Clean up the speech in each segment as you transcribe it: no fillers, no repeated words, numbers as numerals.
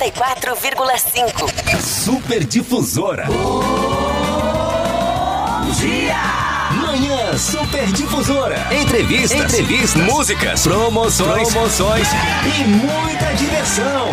94,5. Super Difusora. Bom dia! Manhã Super Difusora. Entrevistas, músicas, promoções e muita diversão.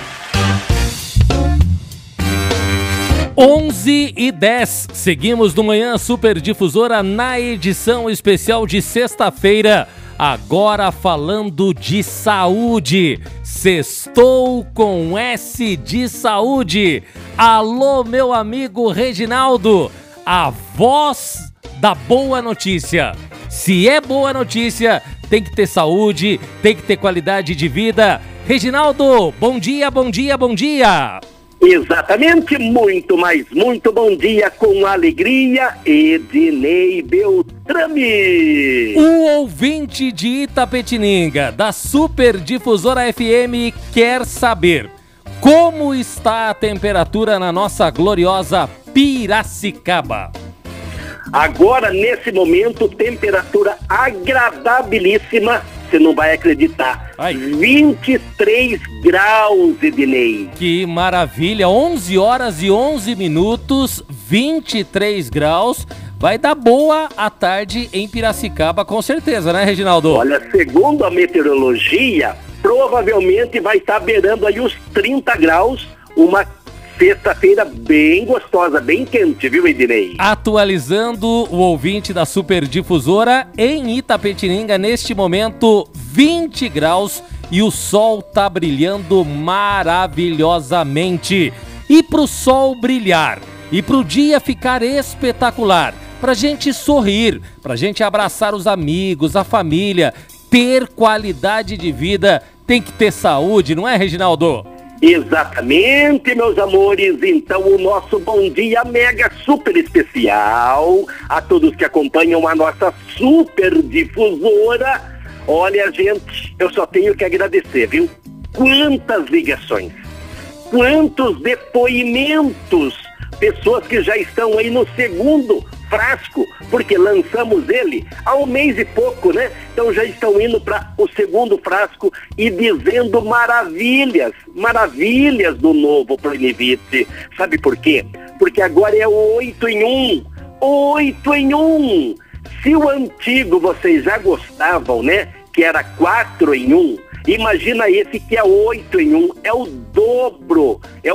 11h10. Seguimos no Manhã Super Difusora na edição especial de sexta-feira. Agora falando de saúde. Sextou com S de saúde. Alô, meu amigo Reginaldo, a voz da boa notícia. Se é boa notícia, tem que ter saúde, tem que ter qualidade de vida. Reginaldo, bom dia, bom dia, bom dia. Exatamente, muito bom dia com alegria, Ednei Beltrame. O ouvinte de Itapetininga, da Super Difusora FM, quer saber como está a temperatura na nossa gloriosa Piracicaba. Agora, nesse momento, temperatura agradabilíssima. Você não vai acreditar. 23 graus, Ednei. Que maravilha, 11 horas e 11 minutos, 23 graus. Vai dar boa a tarde em Piracicaba, com certeza, né, Reginaldo? Olha, segundo a meteorologia, provavelmente vai estar beirando aí os 30 graus, uma sexta-feira bem gostosa, bem quente, viu, Ednei? Atualizando o ouvinte da Super Difusora, em Itapetininga, neste momento, 20 graus e o sol tá brilhando maravilhosamente. E pro sol brilhar e pro dia ficar espetacular, pra gente sorrir, pra gente abraçar os amigos, a família, ter qualidade de vida, tem que ter saúde, não é, Reginaldo? Exatamente, meus amores. Então, o nosso bom dia mega super especial a todos que acompanham a nossa Super Difusora. Olha, gente, eu só tenho que agradecer, viu? Quantas ligações, quantos depoimentos, pessoas que já estão aí no segundo frasco, porque lançamos ele há um mês e pouco, né? Então já estão indo para o segundo frasco e dizendo maravilhas do novo Plenivite. Sabe por quê? Porque agora é 8 em 1. 8 em 1. Se o antigo vocês já gostavam, né? Que era 4 em 1. Imagina esse que é 8 em 1. É o dobro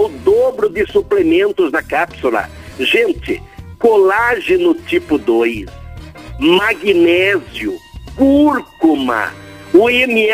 de suplementos na cápsula. Gente, colágeno tipo 2, magnésio, cúrcuma, o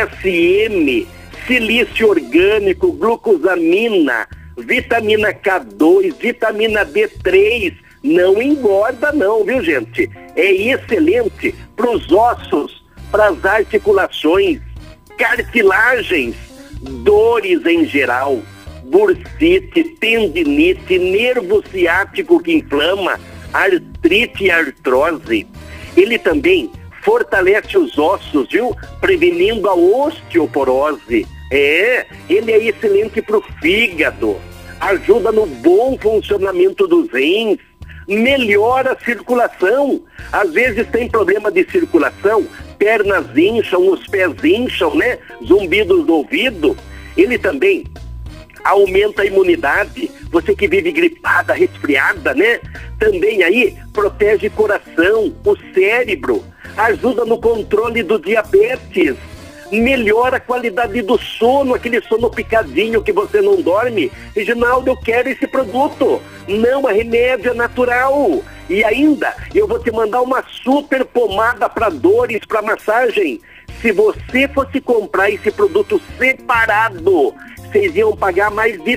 MSM, silício orgânico, glucosamina, vitamina K2, vitamina B3, não engorda não, viu, gente? É excelente para os ossos, para as articulações, cartilagens, dores em geral, bursite, tendinite, nervo ciático que inflama, artrite e artrose. Ele também fortalece os ossos, viu? Prevenindo a osteoporose. Ele é excelente para o fígado, ajuda no bom funcionamento dos rins, melhora a circulação. Às vezes tem problema de circulação, pernas incham, os pés incham, né? Zumbidos do ouvido. Ele também aumenta a imunidade, você que vive gripada, resfriada, né? Também aí protege o coração, o cérebro, ajuda no controle do diabetes, melhora a qualidade do sono, aquele sono picadinho que você não dorme. Reginaldo, eu quero esse produto. Não, é remédio natural. E ainda, eu vou te mandar uma super pomada para dores, para massagem. Se você fosse comprar esse produto separado, vocês iam pagar mais de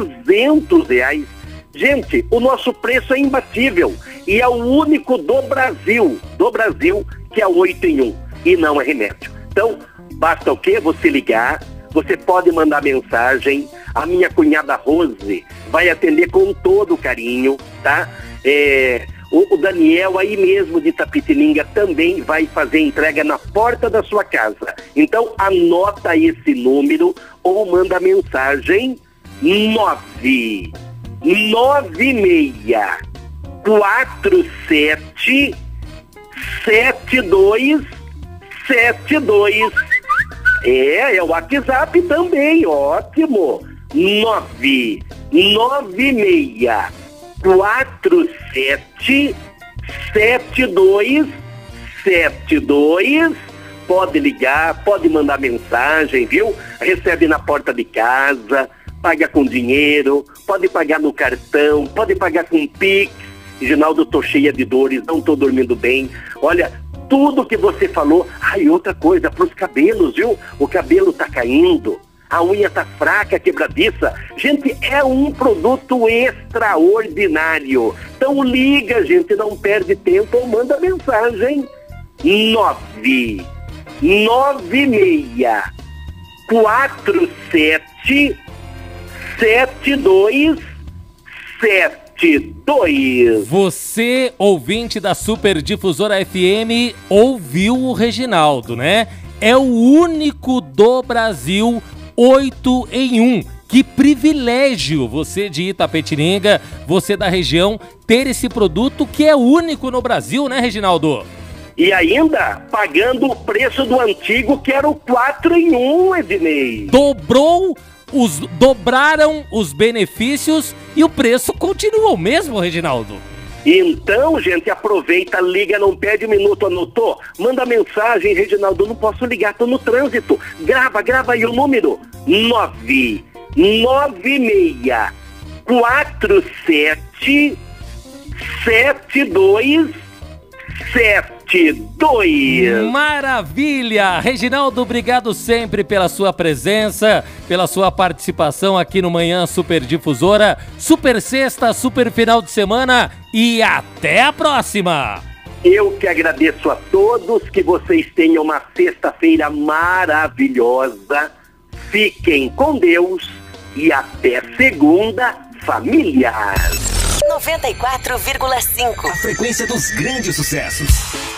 R$300. Gente, o nosso preço é imbatível e é o único do Brasil, que é 8 em 1 e não é remédio. Então, basta o quê? Você ligar, você pode mandar mensagem, a minha cunhada Rose vai atender com todo carinho, tá? O Daniel aí mesmo de Itapetininga também vai fazer entrega na porta da sua casa. Então anota esse número ou manda mensagem 996477272. É o WhatsApp também, ótimo. 996477272. Pode ligar, pode mandar mensagem, viu? Recebe na porta de casa, paga com dinheiro, pode pagar no cartão, pode pagar com Pix. Reginaldo, tô cheia de dores, não tô dormindo bem. Olha, tudo que você falou. E outra coisa, pros cabelos, viu? O cabelo tá caindo, a unha tá fraca, quebradiça. Gente, é um produto extraordinário. Então liga, gente, não perde tempo ou manda mensagem. 996477272. Você, ouvinte da Super Difusora FM, ouviu o Reginaldo, né? É o único do Brasil 8 em 1. Que privilégio você de Itapetininga, você da região, ter esse produto que é único no Brasil, né, Reginaldo? E ainda pagando o preço do antigo, que era o 4 em 1, Ednei. Dobraram os benefícios e o preço continua o mesmo, Reginaldo. Então, gente, aproveita, liga, não perde um minuto, anotou? Manda mensagem, Reginaldo, não posso ligar, tô no trânsito. Grava aí o número. 996477272. Maravilha! Reginaldo, obrigado sempre pela sua presença, pela sua participação aqui no Manhã Super Difusora. Super sexta, super final de semana e até a próxima! Eu que agradeço a todos, que vocês tenham uma sexta-feira maravilhosa. Fiquem com Deus e até segunda, família! 94,5. A frequência dos grandes sucessos.